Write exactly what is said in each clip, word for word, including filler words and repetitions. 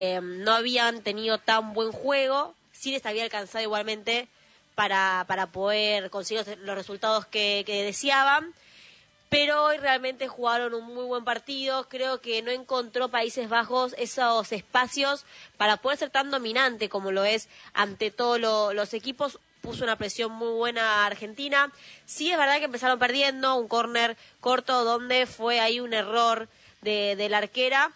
eh, no habían tenido tan buen juego, sí les había alcanzado igualmente para, para poder conseguir los resultados que, que deseaban, pero hoy realmente jugaron un muy buen partido. Creo que no encontró Países Bajos esos espacios para poder ser tan dominante como lo es ante todos lo, los equipos. Puso una presión muy buena a Argentina. Sí es verdad que empezaron perdiendo, un córner corto donde fue ahí un error de, de la arquera,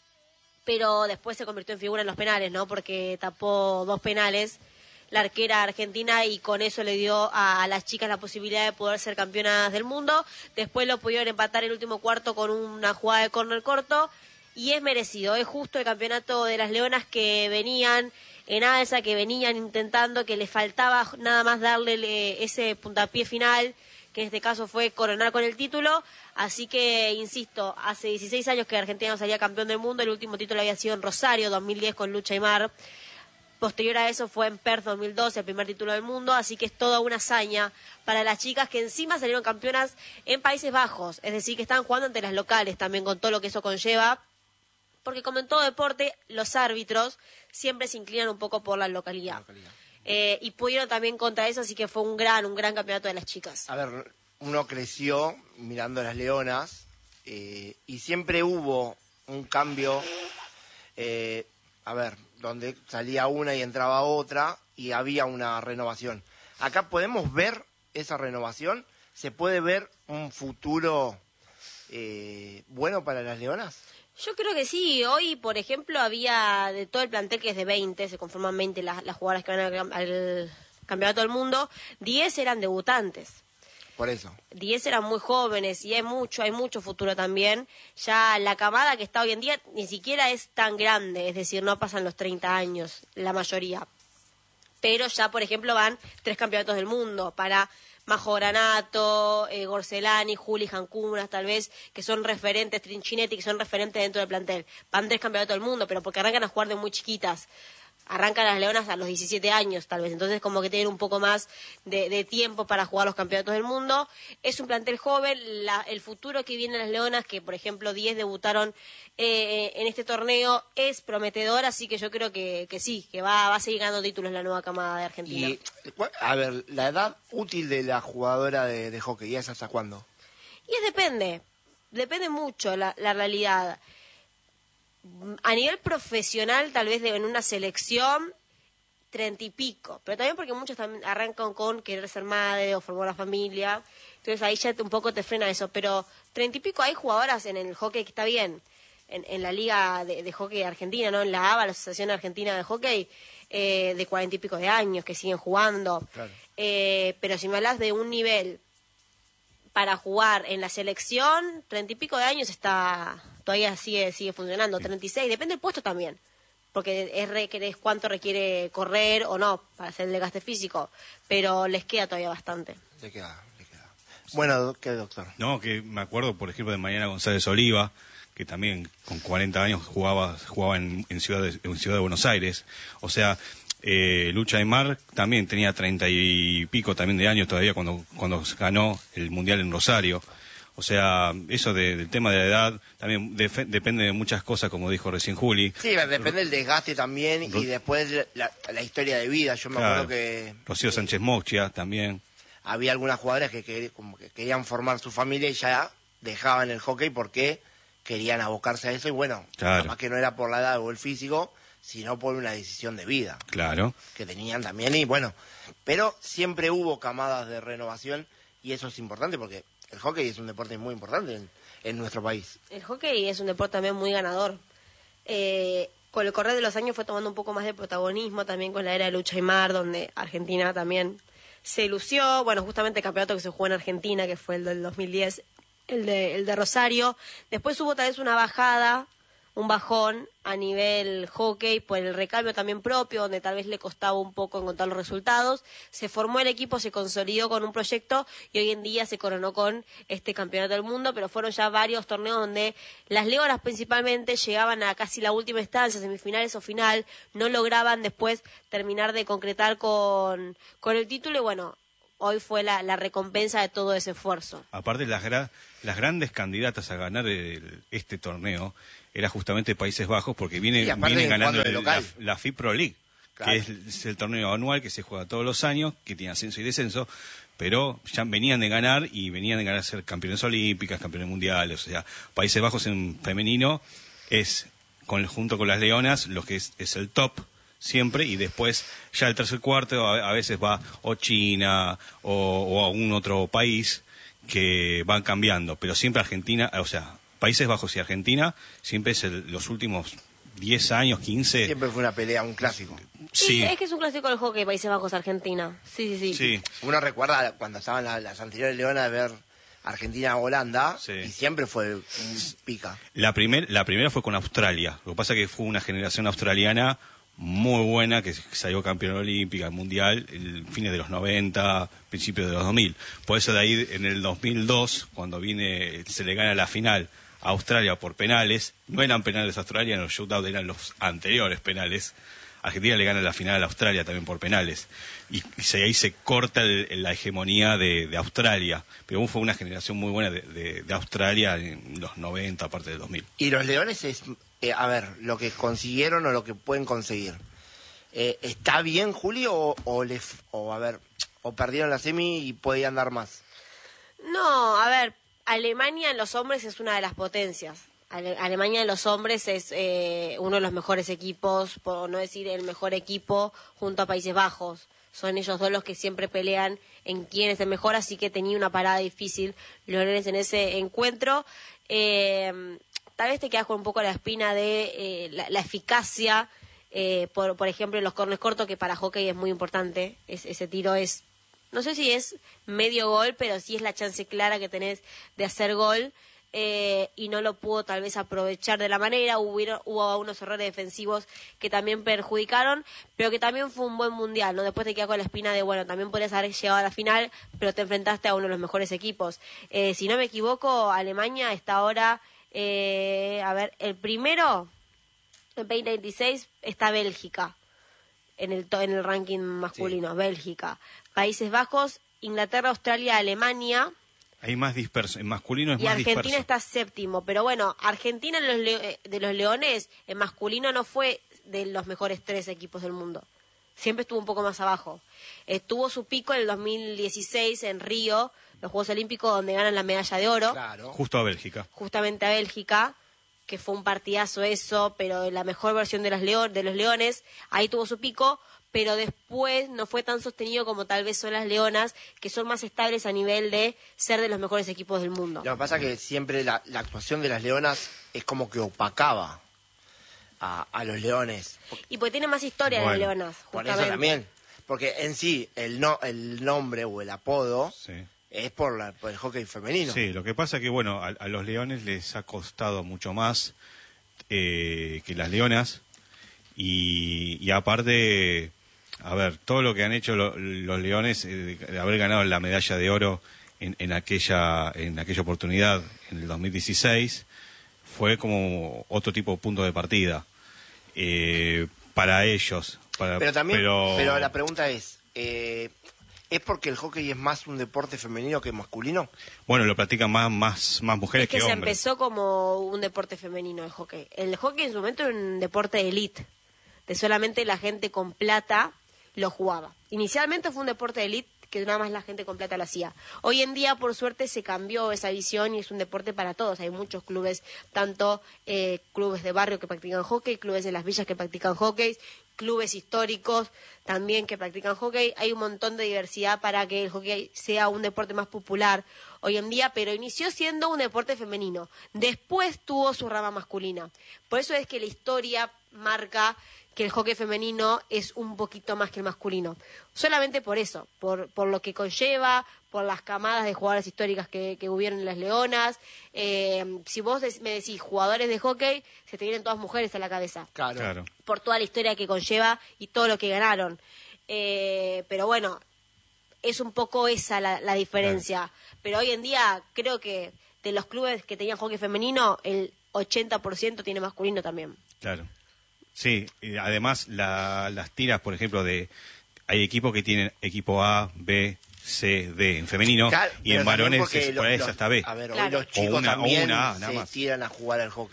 pero después se convirtió en figura en los penales, ¿no? Porque tapó dos penales la arquera argentina y con eso le dio a, a las chicas la posibilidad de poder ser campeonas del mundo. Después lo pudieron empatar el último cuarto con una jugada de córner corto y es merecido, es justo el campeonato de las Leonas, que venían en alza, que venían intentando, que les faltaba nada más darle ese puntapié final, que en este caso fue coronar con el título. Así que, insisto, hace dieciséis años que Argentina no salía campeón del mundo. El último título había sido en Rosario, dos mil diez, con Lucha Aymar. Posterior a eso fue en Perth dos mil doce, el primer título del mundo. Así que es toda una hazaña para las chicas, que encima salieron campeonas en Países Bajos. Es decir, que están jugando ante las locales también, con todo lo que eso conlleva. Porque como en todo deporte, los árbitros siempre se inclinan un poco por la localidad. La localidad. Eh, y pudieron también contra eso, así que fue un gran, un gran campeonato de las chicas. A ver, uno creció mirando a las Leonas eh, y siempre hubo un cambio, eh, a ver, donde salía una y entraba otra y había una renovación. Acá podemos ver esa renovación, se puede ver un futuro eh, bueno para las Leonas. Yo creo que sí. Hoy, por ejemplo, había de todo el plantel, que es de veinte, se conforman veinte las, las jugadoras que van al, al campeonato del mundo, diez eran debutantes. Por eso. diez eran muy jóvenes y hay mucho, hay mucho futuro también. Ya la camada que está hoy en día ni siquiera es tan grande, es decir, no pasan los treinta años la mayoría. Pero ya, por ejemplo, van tres campeonatos del mundo para Majo Granato, eh, Gorcelani, Juli Jancunas, tal vez, que son referentes, Trinchinetti, que son referentes dentro del plantel. Van tres campeonatos del mundo, pero porque arrancan a jugar de muy chiquitas. Arrancan las Leonas a los diecisiete años, tal vez. Entonces, como que tienen un poco más de, de tiempo para jugar los campeonatos del mundo. Es un plantel joven. La, el futuro que viene las Leonas, que por ejemplo diez debutaron eh, en este torneo, es prometedor. Así que yo creo que, que sí, que va, va a seguir ganando títulos la nueva camada de Argentina. Y, a ver, la edad útil de la jugadora de, de hockey, ¿es hasta cuándo? Y es depende. Depende mucho la, la realidad. A nivel profesional, tal vez de, en una selección, treinta y pico. Pero también porque muchos también arrancan con querer ser madre o formar una familia. Entonces ahí ya un poco te frena eso. Pero treinta y pico hay jugadoras en el hockey que está bien. En, en la Liga de, de Hockey Argentina, ¿no? En la A B A, la Asociación Argentina de Hockey, eh, de cuarenta y pico de años que siguen jugando. Claro. Eh, pero si me hablas de un nivel para jugar en la selección, treinta y pico de años está... todavía sigue sigue funcionando, treinta y seis, depende del puesto también, porque es, re, es cuánto requiere correr o no para hacer el desgaste físico, pero les queda todavía bastante. Le queda, le queda. Bueno, ¿qué, doctor? No, que me acuerdo, por ejemplo, de Mariana González Oliva, que también con cuarenta años jugaba jugaba en, en, Ciudad, de, en Ciudad de Buenos Aires. O sea, eh, Lucha Aymar también tenía treinta y pico también de años todavía cuando, cuando ganó el Mundial en Rosario. O sea, eso de, del tema de la edad también de, depende de muchas cosas, como dijo recién Juli. Sí, depende del desgaste también Ro y después la, la historia de vida. Yo me claro. acuerdo que... Rocío Sánchez Mochia también. Había algunas jugadoras que, que, como que querían formar su familia y ya dejaban el hockey porque querían abocarse a eso. Y bueno, claro. Capaz que no era por la edad o el físico, sino por una decisión de vida. Claro. Que tenían también y bueno, pero siempre hubo camadas de renovación y eso es importante porque el hockey es un deporte muy importante en, en nuestro país. El hockey es un deporte también muy ganador. Eh, con el correr de los años fue tomando un poco más de protagonismo, también con la era de Lucha Aymar, donde Argentina también se lució. Bueno, justamente el campeonato que se jugó en Argentina, que fue el del dos mil diez, el de, el de Rosario. Después hubo tal vez una bajada, un bajón a nivel hockey por el recambio también propio, donde tal vez le costaba un poco encontrar los resultados. Se formó el equipo, se consolidó con un proyecto y hoy en día se coronó con este campeonato del mundo, pero fueron ya varios torneos donde las leonas principalmente llegaban a casi la última instancia, semifinales o final, no lograban después terminar de concretar con, con el título y bueno, hoy fue la, la recompensa de todo ese esfuerzo. Aparte, las, gra las grandes candidatas a ganar el, este torneo era justamente Países Bajos, porque viene, Y aparte vienen en ganando cuadro de el- local. la, la FIP Pro League, Claro. que es, es el torneo anual que se juega todos los años, que tiene ascenso y descenso, pero ya venían de ganar y venían de ganar ser campeones olímpicas, campeones mundiales. O sea, Países Bajos en femenino es, con, junto con las Leonas, lo que es, es el top siempre, y después ya el tercer cuarto a, a veces va o China o, o algún otro país que van cambiando, pero siempre Argentina, o sea, Países Bajos y Argentina siempre es el, los últimos diez años, quince. Siempre fue una pelea, un clásico. Sí, Sí, es que es un clásico del hockey, Países Bajos, Argentina. Sí, sí, sí. sí. Uno recuerda cuando estaban la- las anteriores leonas de ver Argentina-Holanda, Sí. y siempre fue un pica. La, primer, la primera fue con Australia. Lo que pasa es que fue una generación australiana muy buena que salió campeona olímpica, mundial, en fines de los noventa, principios de los dos mil. Por eso de ahí, en el dos mil dos, cuando viene, se le gana la final a Australia por penales, no eran penales australianos, los shootout eran los anteriores penales. Argentina le gana la final a Australia también por penales. Y, y se- ahí se corta el- la hegemonía de, de Australia. Pero fue una generación muy buena de, de- de Australia en los noventa, aparte del dos mil. Y los leones es, eh, a ver, lo que consiguieron o lo que pueden conseguir. Eh, ¿Está bien, Julio, o, o, le, f- o, a ver, o perdieron la semi y podían dar más? No, a ver, Alemania en los hombres es una de las potencias. Ale- Alemania en los hombres es eh, uno de los mejores equipos, por no decir el mejor equipo, junto a Países Bajos. Son ellos dos los que siempre pelean en quién es el mejor, así que tenía una parada difícil los Leones en ese encuentro. Eh, tal vez te quedas con un poco la espina de eh, la, la eficacia, eh, por, por ejemplo, en los corners cortos, que para hockey es muy importante. Es, ese tiro es, no sé si es medio gol, pero sí es la chance clara que tenés de hacer gol. Eh, y no lo pudo tal vez aprovechar de la manera, hubo, hubo unos errores defensivos que también perjudicaron, pero que también fue un buen mundial, ¿no? Después te quedas con la espina de, bueno, también podrías haber llegado a la final, pero te enfrentaste a uno de los mejores equipos. Eh, si no me equivoco, Alemania está ahora, eh, a ver, el primero, en veinte veintiséis, está Bélgica, en el, to- en el ranking masculino, sí. Bélgica. Países Bajos, Inglaterra, Australia, Alemania... Hay más disperso, en masculino es y más Argentina disperso. está séptimo, pero bueno, Argentina en los leo- de los Leones, en masculino no fue de los mejores tres equipos del mundo. Siempre estuvo un poco más abajo. Estuvo su pico en el dos mil dieciséis en Río, los Juegos Olímpicos, donde ganan la medalla de oro, Claro. Justo a Bélgica. justamente a Bélgica, que fue un partidazo eso, pero la mejor versión de, las Leo- de los Leones, ahí tuvo su pico, pero después no fue tan sostenido como tal vez son las Leonas, que son más estables a nivel de ser de los mejores equipos del mundo. Lo que pasa es que siempre la, la actuación de las leonas es como que opacaba a, a los leones. Y porque tiene más historia Bueno, las Leonas, Por justamente. eso también. Porque en sí, el no el nombre o el apodo Sí. es por, la, por el hockey femenino. Sí, lo que pasa que, bueno, a, a los leones les ha costado mucho más eh, que las leonas. Y, y aparte, a ver, todo lo que han hecho lo- los leones, eh, de haber ganado la medalla de oro en, en, aquella, en aquella oportunidad, en el dos mil dieciséis, fue como otro tipo de punto de partida eh, para ellos. Para, Pero también, pero- pero la pregunta es, eh, ¿es porque el hockey es más un deporte femenino que masculino? Bueno, lo practican más, más, más mujeres Es que que se hombres. empezó como un deporte femenino el hockey. El hockey en su momento era un deporte de elite, de solamente la gente con plata lo jugaba. Inicialmente fue un deporte de elite que nada más la gente con plata lo hacía. Hoy en día, por suerte, se cambió esa visión y es un deporte para todos. Hay muchos clubes, tanto eh, clubes de barrio que practican hockey, clubes en las villas que practican hockey, clubes históricos también que practican hockey. Hay un montón de diversidad para que el hockey sea un deporte más popular hoy en día, pero inició siendo un deporte femenino. Después tuvo su rama masculina. Por eso es que la historia marca que el hockey femenino es un poquito más que el masculino. Solamente por eso, por, por lo que conlleva, por las camadas de jugadoras históricas que, que hubieron en las Leonas. Eh, si vos des- me decís jugadores de hockey, se te vienen todas mujeres a la cabeza. Claro. Claro. Por toda la historia que conlleva y todo lo que ganaron. Eh, pero bueno, es un poco esa la, la diferencia. Pero hoy en día creo que de los clubes que tenían hockey femenino, el ochenta por ciento tiene masculino también. Claro. Sí, y además la, las tiras, por ejemplo, de hay equipos que tienen equipo A, B, C, D en femenino Claro, y pero en también varones porque es lo- por ahí los- hasta B. A ver, Claro. hoy los chicos O una- o también una A, nada se más. tiran a jugar al hockey.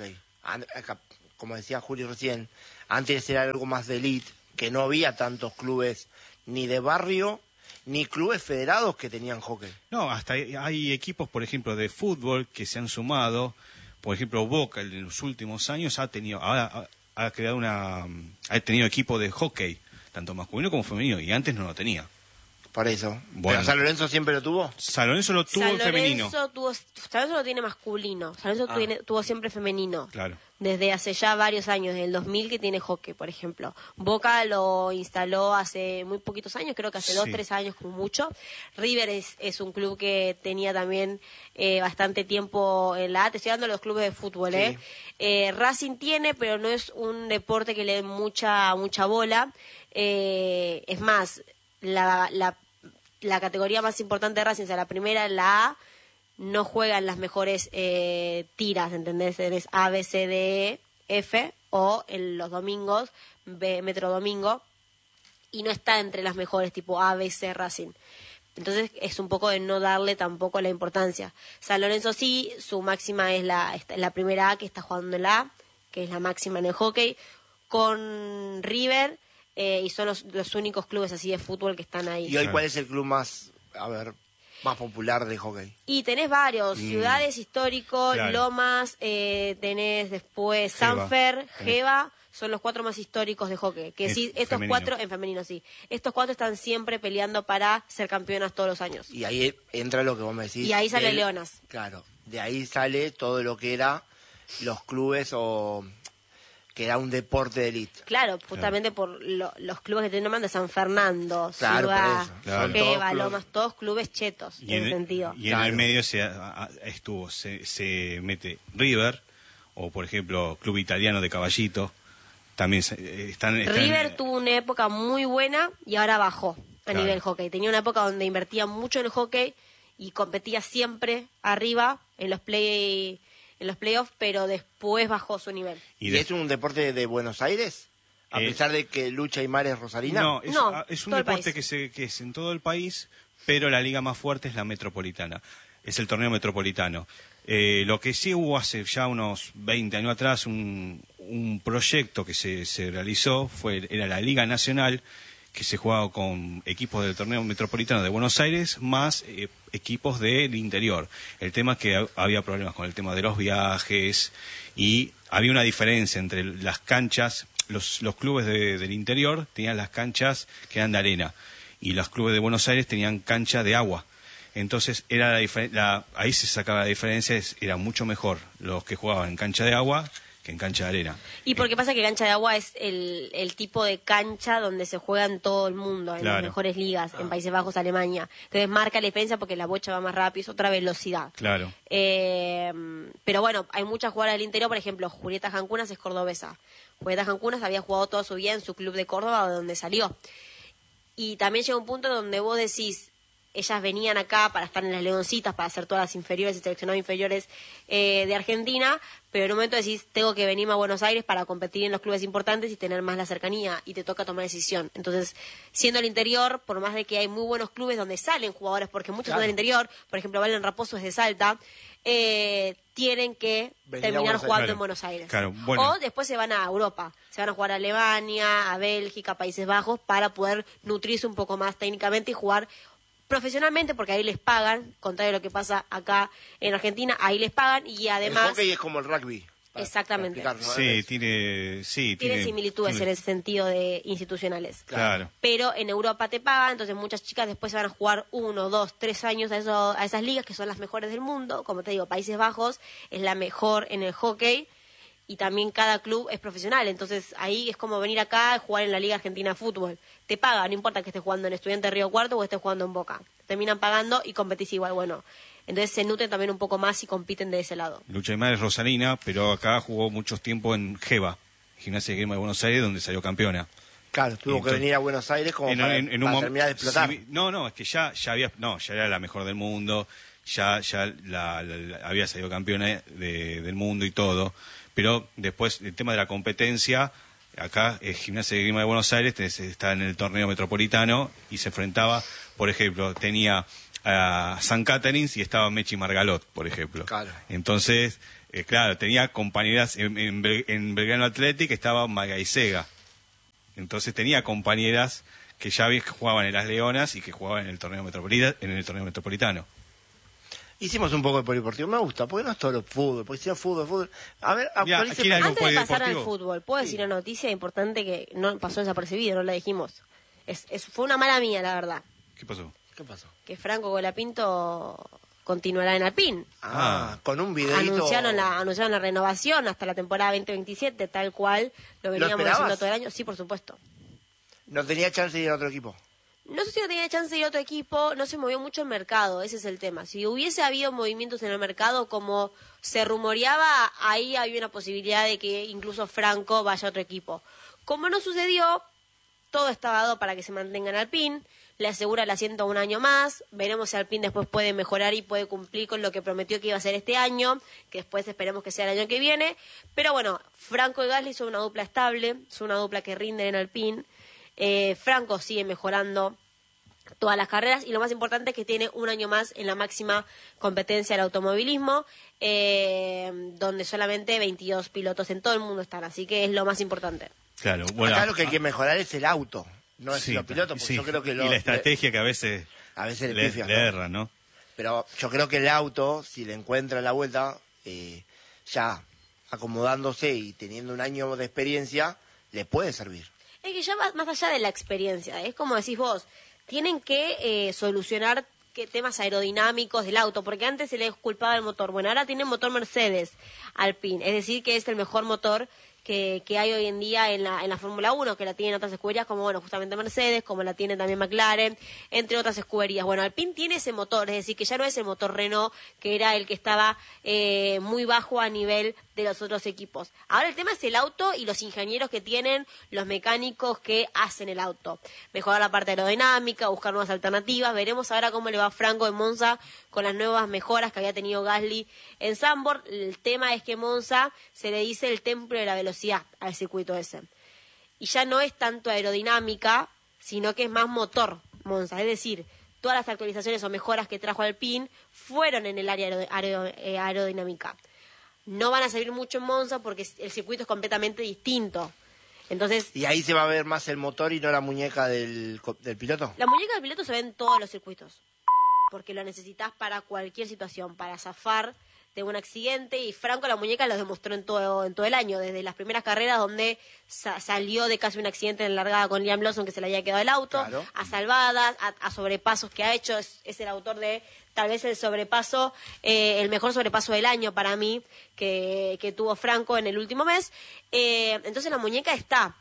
An- acá, como decía Juli recién, antes era algo más de elite, que no había tantos clubes ni de barrio ni clubes federados que tenían hockey. No, hasta hay, hay equipos, por ejemplo, de fútbol que se han sumado. Por ejemplo, Boca en los últimos años ha tenido, ahora ha, ha creado una, ha tenido equipo de hockey, tanto masculino como femenino, y antes no lo tenía. Por eso. Bueno. ¿Pero San Lorenzo siempre lo tuvo? San Lorenzo lo tuvo San en femenino. Lorenzo tuvo, San Lorenzo lo tiene masculino. San Lorenzo Ah. tiene- tuvo siempre femenino. Claro. Desde hace ya varios años, desde el dos mil que tiene hockey, por ejemplo. Boca lo instaló hace muy poquitos años, creo que hace Sí. dos, tres años como mucho. River es, es un club que tenía también eh, bastante tiempo en la A. Te estoy hablando de los clubes de fútbol, Sí. ¿eh? Eh, Racing tiene, pero no es un deporte que le dé mucha, mucha bola. Eh, es más, la, la, la categoría más importante de Racing, o sea, la primera, la A, no juegan las mejores eh, tiras, ¿entendés? Eres A, B, C, D, E, F, o en los domingos, B, Metro Domingo, y no está entre las mejores, tipo A, B, C, Racing. Entonces es un poco de no darle tampoco la importancia. San Lorenzo sí, su máxima es la, esta- la primera A, que está jugando en la A, que es la máxima en el hockey, con River, eh, y son los, los únicos clubes así de fútbol que están ahí. ¿Y hoy Claro. cuál es el club más, a ver, más popular de hockey? Y tenés varios, Mm. ciudades históricos, Claro. Lomas, eh, tenés después Geva. Sanfer, Tenés. Geva, son los cuatro más históricos de hockey. Que En sí, estos femenino. cuatro, en femenino sí, estos cuatro están siempre peleando para ser campeonas todos los años. Y ahí entra lo que vos me decís. Y ahí sale del- Leonas. Claro, de ahí sale todo lo que era los clubes o que era un deporte de élite. Claro, justamente por lo- los clubes que te nombran de San Fernando, Claro, por Ciudad, eso. Claro. Geva, Todos clubes. Lomas, todos clubes chetos, Y en en, ese sentido. y en Claro. el medio se a- a- estuvo, se, se mete River, o por ejemplo, Club Italiano de Caballito. También se- eh, están, están River tuvo una época muy buena y ahora bajó a Claro. nivel hockey. Tenía una época donde invertía mucho en el hockey y competía siempre arriba en los play en los playoffs, pero después bajó su nivel. y ¿Y, de- es un deporte de Buenos Aires? A Eh, pesar de que Lucha y Mar es Rosarina. No, es, No, ah, es un todo el deporte país. que, se, que es en todo el país, pero la liga más fuerte es la metropolitana. Es el torneo metropolitano. Eh, lo que sí hubo hace ya unos veinte años atrás, un, un proyecto que se, se realizó, fue era la Liga Nacional, que se jugaba con equipos del torneo metropolitano de Buenos Aires, más eh, equipos del interior. El tema es que ha- había problemas con el tema de los viajes y había una diferencia entre las canchas. Los, los clubes de- del interior tenían las canchas que eran de arena y los clubes de Buenos Aires tenían cancha de agua. Entonces era la difer- la- ahí se sacaba la diferencia, es- era mucho mejor los que jugaban en cancha de agua que en cancha de arena. Y porque pasa que cancha de agua es el, el tipo de cancha donde se juega en todo el mundo, en Claro. las mejores ligas, en Países Bajos, Alemania. Entonces marca la diferencia porque la bocha va más rápido, es otra velocidad. Claro. Eh, pero bueno, hay muchas jugadoras del interior, por ejemplo, Julieta Jancunas es cordobesa. Julieta Jancunas había jugado toda su vida en su club de Córdoba, de donde salió. Y también llega un punto donde vos decís, ellas venían acá para estar en las Leoncitas, para hacer todas las inferiores y seleccionados inferiores eh, de Argentina, pero en un momento decís, tengo que venirme a Buenos Aires para competir en los clubes importantes y tener más la cercanía, y te toca tomar decisión. Entonces, siendo el interior, por más de que hay muy buenos clubes donde salen jugadores, porque muchos Claro. son del interior, por ejemplo, Valen Raposo es de Salta, eh, tienen que Venir a terminar Buenos Aires. jugando Claro. en Buenos Aires. Claro, bueno. O después se van a Europa, se van a jugar a Alemania, a Bélgica, Países Bajos, para poder nutrirse un poco más técnicamente y jugar profesionalmente, porque ahí les pagan, contrario a lo que pasa acá en Argentina, ahí les pagan y El además hockey es como el rugby. para- Exactamente. para explicar, ¿no? Sí, Es- tiene, sí, tienen tiene similitudes tiene- en ese sentido de institucionales. Claro. Pero en Europa te pagan, entonces muchas chicas después se van a jugar uno, dos, tres años a, eso, a esas ligas que son las mejores del mundo. Como te digo, Países Bajos es la mejor en el hockey y también cada club es profesional. Entonces ahí es como venir acá a jugar en la Liga Argentina de Fútbol. Te pagan, no importa que estés jugando en Estudiantes de Río Cuarto o estés jugando en Boca. Terminan pagando y competís igual. Bueno, entonces se nutren también un poco más y compiten de ese lado. Lucha de Mar es Rosarina, pero acá jugó mucho tiempo en Geva, Gimnasia de Grima de Buenos Aires, donde salió campeona. Claro, tuvo Entonces- que venir a Buenos Aires como En- para, en- en un para mom- terminar de explotar. sí, no, no, es que ya, ya había, no, ya era la mejor del mundo, ya, ya la, la- la- había salido campeona de- del mundo y todo, pero después el tema de la competencia, acá eh, Gimnasia de Grima de Buenos Aires te- está en el torneo metropolitano y se enfrentaba, por ejemplo, tenía a San Caterins y estaba Mechi Margalot, por ejemplo. Claro. Entonces, eh, claro, tenía compañeras en, en, en Belgrano Athletic, estaba Magaisega. Entonces tenía compañeras que ya que jugaban en las Leonas y que jugaban en el torneo metropolitano, en el torneo metropolitano. Hicimos un poco de polideportivo, me gusta, porque no es todo fútbol, porque si no fútbol, fútbol. A ver, Mirá, actualice- aquí hay algo Antes de pasar al polideportivo. fútbol, ¿puedo decir una noticia importante que no pasó desapercibida, no la dijimos? Es, es, fue una mala mía, la verdad. ¿Qué pasó? ¿Qué pasó? Que Franco Colapinto continuará en Alpine. Ah, Ah. con un videito. Anunciaron la, anunciaron la renovación hasta la temporada veinte veintisiete, tal cual lo veníamos esperabas? diciendo todo el año. Sí, por supuesto. No tenía chance de ir a otro equipo. No sé si no tenía chance de ir a otro equipo, no se movió mucho el mercado, ese es el tema. Si hubiese habido movimientos en el mercado como se rumoreaba, ahí había una posibilidad de que incluso Franco vaya a otro equipo. Como no sucedió, todo estaba dado para que se mantenga en Alpine, le asegura el asiento un año más, veremos si Alpine después puede mejorar y puede cumplir con lo que prometió que iba a hacer este año, que después esperemos que sea el año que viene. Pero bueno, Franco y Gasly son una dupla estable, son una dupla que rinden en Alpine. Eh, Franco sigue mejorando todas las carreras y lo más importante es que tiene un año más en la máxima competencia del automovilismo, eh, donde solamente veintidós pilotos en todo el mundo están, así que es lo más importante. Claro, bueno. Acá lo que hay que mejorar es el auto, no es sí, los pilotos, porque sí. yo creo que lo- Y la estrategia que a veces, a veces le le, pifian, le ¿no? erran, ¿no? Pero yo creo que el auto, si le encuentra la vuelta, eh, ya acomodándose y teniendo un año de experiencia, le puede servir. Es que ya va más allá de la experiencia, es como decís vos, tienen que eh, solucionar que temas aerodinámicos del auto, porque antes se les culpaba el motor. Bueno, ahora tienen motor Mercedes Alpine, es decir, que es el mejor motor que, que hay hoy en día en la, en la Fórmula uno, que la tienen otras escuderías como, bueno, justamente Mercedes, como la tiene también McLaren, entre otras escuderías. Bueno, Alpine tiene ese motor, es decir, que ya no es el motor Renault, que era el que estaba eh, muy bajo a nivel de los otros equipos. Ahora el tema es el auto y los ingenieros que tienen, los mecánicos que hacen el auto. Mejorar la parte aerodinámica, buscar nuevas alternativas. Veremos ahora cómo le va a Franco en Monza con las nuevas mejoras que había tenido Gasly en Zandvoort. El tema es que Monza se le dice el templo de la velocidad al circuito ese. Y ya no es tanto aerodinámica, sino que es más motor Monza. Es decir, todas las actualizaciones o mejoras que trajo Alpine fueron en el área aero- aero- eh, aerodinámica. No van a servir mucho en Monza porque el circuito es completamente distinto. Entonces, Y ahí se va a ver más el motor y no la muñeca del, co- del piloto. la muñeca del piloto se ve en todos los circuitos, porque lo necesitas para cualquier situación, para zafar de un accidente, y Franco la muñeca lo demostró en todo en todo el año, desde las primeras carreras donde sa- salió de casi un accidente en la largada con Liam Lawson, que se le había quedado el auto, Claro. a salvadas, a, a sobrepasos que ha hecho, es, es el autor de tal vez el sobrepaso, eh, el mejor sobrepaso del año para mí, que, que tuvo Franco en el último mes. Eh, entonces la muñeca está.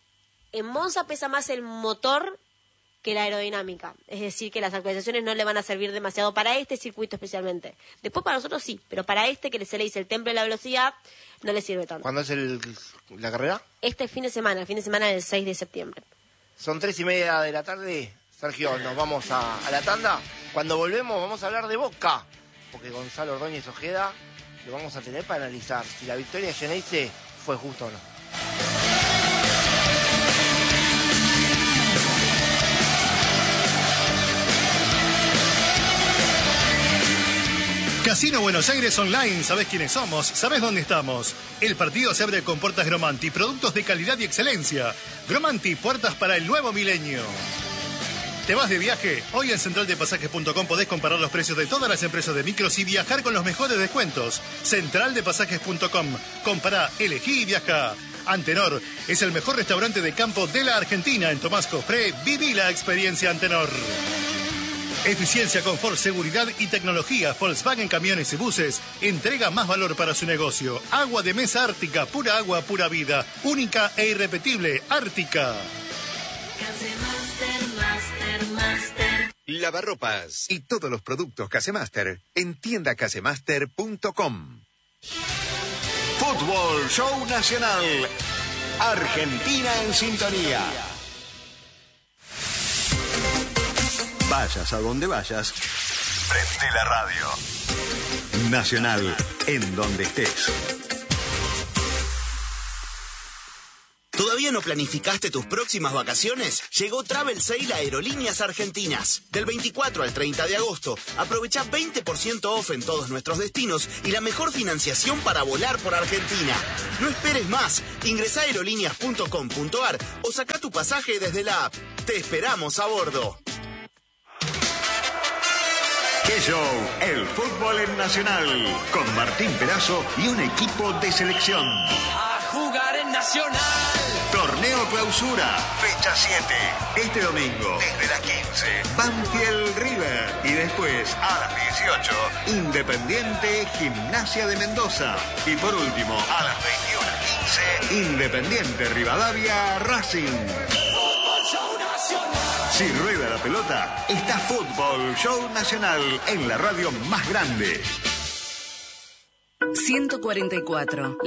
En Monza pesa más el motor que la aerodinámica. Es decir, que las actualizaciones no le van a servir demasiado para este circuito especialmente. Después para nosotros sí, pero para este que se le dice el templo de la velocidad, no le sirve tanto. ¿Cuándo es el, la carrera? Este fin de semana, el fin de semana del seis de septiembre. Son tres y media de la tarde. Sergio, nos vamos a, a la tanda. Cuando volvemos vamos a hablar de Boca, porque Gonzalo Ordóñez Ojeda lo vamos a tener para analizar si la victoria de Geneise fue justa o no. Casino Buenos Aires Online, ¿sabés quiénes somos? ¿Sabés dónde estamos? El partido se abre con puertas Gromanti, productos de calidad y excelencia. Gromanti, puertas para el nuevo milenio. ¿Te vas de viaje? Hoy en central de pasajes punto com podés comparar los precios de todas las empresas de micros y viajar con los mejores descuentos. central de pasajes punto com. Compará, elegí y viaja. Antenor es el mejor restaurante de campo de la Argentina. En Tomás Cofré, viví la experiencia Antenor. Eficiencia, confort, seguridad y tecnología. Volkswagen Camiones y Buses entrega más valor para su negocio. Agua de mesa Ártica, pura agua, pura vida. Única e irrepetible, Ártica. Casemaster, Master, Master. Lavarropas y todos los productos Casemaster en tienda casemaster punto com. Fútbol Show Nacional. Argentina en sintonía. Vayas a donde vayas, prende la radio. Nacional, en donde estés. ¿Todavía no planificaste tus próximas vacaciones? Llegó Travel Sale a Aerolíneas Argentinas. Del veinticuatro al treinta de agosto, aprovecha veinte por ciento off en todos nuestros destinos y la mejor financiación para volar por Argentina. No esperes más. Ingresá a aerolíneas punto com punto ar o saca tu pasaje desde la app. Te esperamos a bordo. ¡Qué show! El fútbol en Nacional. Con Martín Perazo y un equipo de selección. A jugar en Nacional. Torneo Clausura, fecha siete. Este domingo, desde las quince, Banfield River. Y después, a las dieciocho, Independiente Gimnasia de Mendoza. Y por último, a las veintiuno quince, Independiente Rivadavia Racing. Fútbol Show Nacional. Si rueda la pelota, está Fútbol Show Nacional en la radio más grande. ciento cuarenta y cuatro.